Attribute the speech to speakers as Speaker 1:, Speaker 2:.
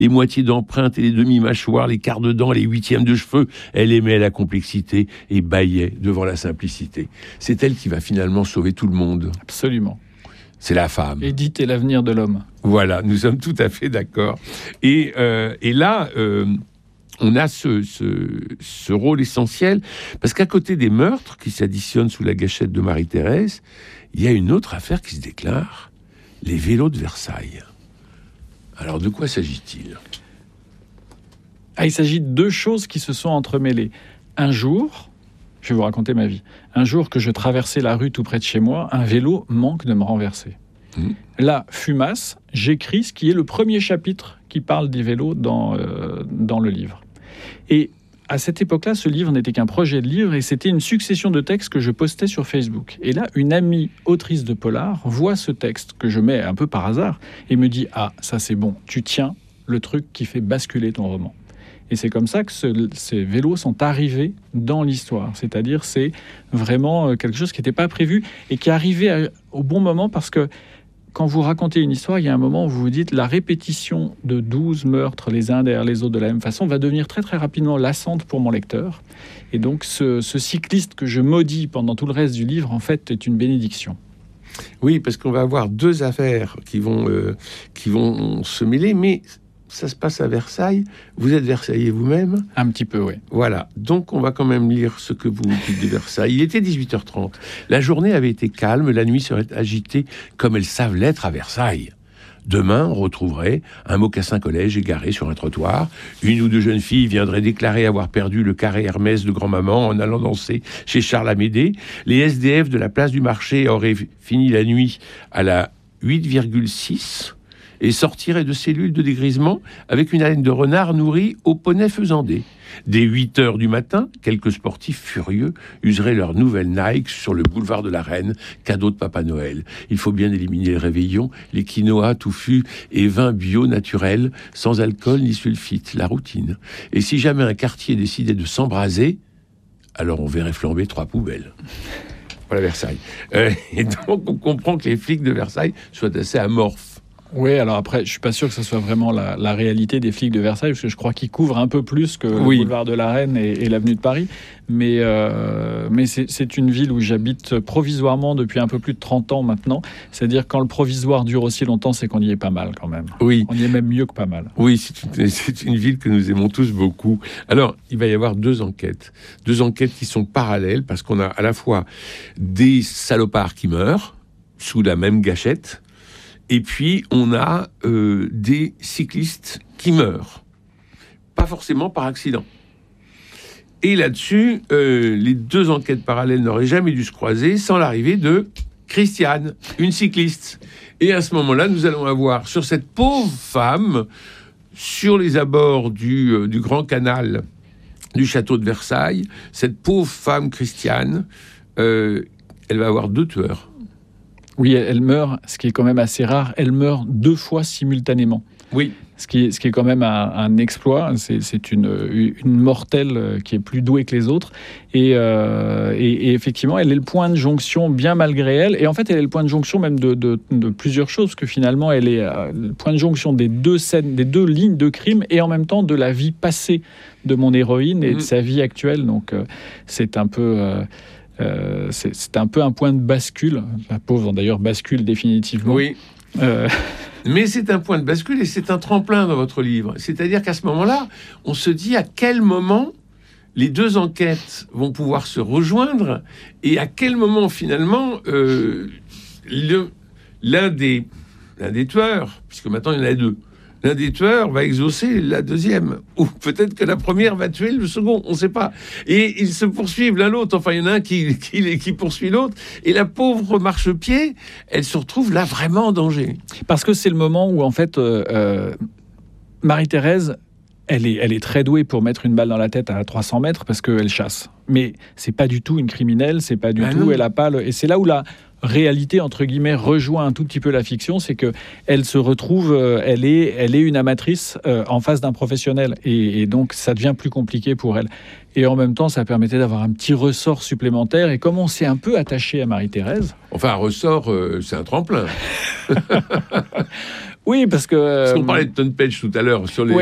Speaker 1: les moitiés d'empreintes et les demi-mâchoires, les quarts de dents, les huitièmes de cheveux. Elle aimait la complexité et bâillait devant la simplicité. C'est elle qui va finalement sauver tout le monde.
Speaker 2: Absolument.
Speaker 1: C'est la femme.
Speaker 2: Édith est l'avenir de l'homme.
Speaker 1: Voilà, nous sommes tout à fait d'accord. Et là, on a ce rôle essentiel, parce qu'à côté des meurtres qui s'additionnent sous la gâchette de Marie-Thérèse, il y a une autre affaire qui se déclare, les vélos de Versailles. Alors, de quoi s'agit-il ?
Speaker 2: Il s'agit de deux choses qui se sont entremêlées. Un jour, je vais vous raconter ma vie, un jour que je traversais la rue tout près de chez moi, un vélo manque de me renverser. Là, fumasse, j'écris ce qui est le premier chapitre qui parle des vélos dans le livre. Et à cette époque-là, ce livre n'était qu'un projet de livre et c'était une succession de textes que je postais sur Facebook. Et là, une amie autrice de polar voit ce texte que je mets un peu par hasard et me dit « Ah, ça c'est bon, tu tiens le truc qui fait basculer ton roman ». Et c'est comme ça que ces vélos sont arrivés dans l'histoire. C'est-à-dire, c'est vraiment quelque chose qui n'était pas prévu et qui est arrivé au bon moment parce que quand vous racontez une histoire, il y a un moment où vous vous dites la répétition de 12 meurtres les uns derrière les autres de la même façon va devenir très très rapidement lassante pour mon lecteur. Et donc ce cycliste que je maudis pendant tout le reste du livre, en fait, est une bénédiction.
Speaker 1: Oui, parce qu'on va avoir deux affaires qui vont se mêler, mais ça se passe à Versailles. Vous êtes Versaillais vous-même ?
Speaker 2: Un petit peu, oui.
Speaker 1: Voilà. Donc, on va quand même lire ce que vous dites de Versailles. Il était 18h30. La journée avait été calme. La nuit serait agitée comme elles savent l'être à Versailles. Demain, on retrouverait un mocassin collège égaré sur un trottoir. Une ou deux jeunes filles viendraient déclarer avoir perdu le carré Hermès de grand-maman en allant danser chez Charles Amédée. Les SDF de la place du marché auraient fini la nuit à la 8,6 et sortiraient de cellules de dégrisement avec une haleine de renard nourrie au poney faisandé. Dès 8 heures du matin, quelques sportifs furieux useraient leurs nouvelles Nike sur le boulevard de la Reine, cadeau de Papa Noël. Il faut bien éliminer le réveillon, les quinoa touffus et vins bio naturels, sans alcool ni sulfite, la routine. Et si jamais un quartier décidait de s'embraser, alors on verrait flamber 3 poubelles. Voilà Versailles. Et donc on comprend que les flics de Versailles soient assez amorphes.
Speaker 2: Oui, alors après, je suis pas sûr que ce soit vraiment la réalité des flics de Versailles, parce que je crois qu'ils couvrent un peu plus que le boulevard de la Reine et l'avenue de Paris. Mais c'est une ville où j'habite provisoirement depuis un peu plus de 30 ans maintenant. C'est-à-dire quand le provisoire dure aussi longtemps, c'est qu'on y est pas mal quand même.
Speaker 1: Oui.
Speaker 2: On y est même mieux que pas mal.
Speaker 1: Oui, c'est une ville que nous aimons tous beaucoup. Alors, il va y avoir deux enquêtes qui sont parallèles, parce qu'on a à la fois des salopards qui meurent sous la même gâchette, et puis, on a des cyclistes qui meurent. Pas forcément par accident. Et là-dessus, les deux enquêtes parallèles n'auraient jamais dû se croiser sans l'arrivée de Christiane, une cycliste. Et à ce moment-là, nous allons avoir sur cette pauvre femme, sur les abords du grand canal du château de Versailles, cette pauvre femme Christiane, elle va avoir 2 tueurs.
Speaker 2: Oui, elle meurt, ce qui est quand même assez rare, elle meurt 2 fois simultanément.
Speaker 1: Oui.
Speaker 2: Ce qui est quand même un exploit. C'est une mortelle qui est plus douée que les autres. Et effectivement, elle est le point de jonction, bien malgré elle. Et en fait, elle est le point de jonction même de plusieurs choses, parce que finalement, elle est le point de jonction des 2 scènes, des 2 lignes de crime, et en même temps de la vie passée de mon héroïne et de sa vie actuelle. Donc, c'est un peu... c'est un peu un point de bascule. La pauvre, d'ailleurs, bascule définitivement.
Speaker 1: Oui. Mais c'est un point de bascule et c'est un tremplin dans votre livre. C'est-à-dire qu'à ce moment-là, on se dit à quel moment les 2 enquêtes vont pouvoir se rejoindre et à quel moment, finalement, l'un des tueurs, puisque maintenant il y en a 2, l'un des tueurs va exaucer la deuxième. Ou peut-être que la première va tuer le second, on ne sait pas. Et ils se poursuivent l'un l'autre. Enfin, il y en a un qui poursuit l'autre. Et la pauvre marchepied, elle se retrouve là vraiment en danger.
Speaker 2: Parce que c'est le moment où, en fait, Marie-Thérèse, elle est très douée pour mettre une balle dans la tête à 300 mètres parce qu'elle chasse. Mais c'est pas du tout une criminelle, c'est pas du tout...
Speaker 1: Non.
Speaker 2: Elle a pas et c'est là où la réalité, entre guillemets, rejoint un tout petit peu la fiction, c'est que elle se retrouve, elle est une amatrice en face d'un professionnel, et donc ça devient plus compliqué pour elle. Et en même temps, ça permettait d'avoir un petit ressort supplémentaire. Et comme on s'est un peu attaché à Marie-Thérèse...
Speaker 1: Enfin, un ressort, c'est un tremplin.
Speaker 2: Oui, parce que...
Speaker 1: Parce qu'on parlait de Tonne Page tout à l'heure sur les,